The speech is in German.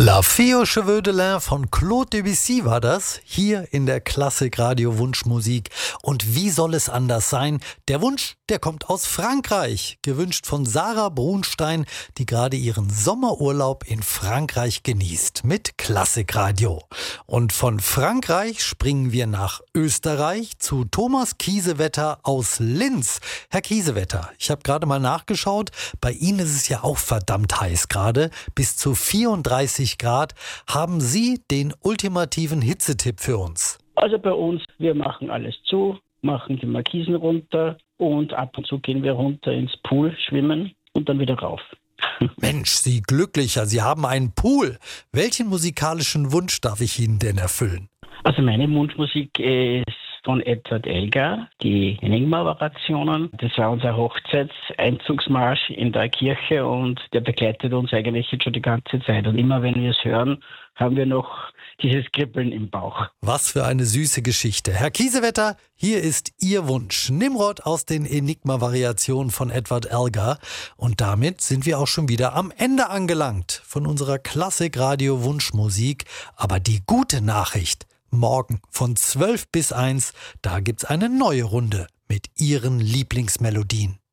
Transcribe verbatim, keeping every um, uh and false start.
La Fée aux cheveux de lin von Claude Debussy war das, hier in der Klassik-Radio Wunschmusik. Und wie soll es anders sein? Der Wunsch, der kommt aus Frankreich, gewünscht von Sarah Brunstein, die gerade ihren Sommerurlaub in Frankreich genießt mit Klassik-Radio. Und von Frankreich springen wir nach Österreich zu Thomas Kiesewetter aus Linz. Herr Kiesewetter, ich habe gerade mal nachgeschaut, bei Ihnen ist es ja auch verdammt heiß gerade, bis zu vierunddreißig Grad. Haben Sie den ultimativen Hitzetipp für uns? Also bei uns, wir machen alles zu, machen die Markisen runter und ab und zu gehen wir runter ins Pool schwimmen und dann wieder rauf. Mensch, Sie Glücklicher, Sie haben einen Pool. Welchen musikalischen Wunsch darf ich Ihnen denn erfüllen? Also meine Wunschmusik ist von Edward Elgar, die Enigma-Variationen. Das war unser Hochzeitseinzugsmarsch in der Kirche und der begleitet uns eigentlich jetzt schon die ganze Zeit. Und immer wenn wir es hören, haben wir noch dieses Kribbeln im Bauch. Was für eine süße Geschichte. Herr Kiesewetter, hier ist Ihr Wunsch. Nimrod aus den Enigma-Variationen von Edward Elgar. Und damit sind wir auch schon wieder am Ende angelangt von unserer Klassik-Radio-Wunschmusik. Aber die gute Nachricht: morgen von zwölf bis eins, da gibt's eine neue Runde mit Ihren Lieblingsmelodien.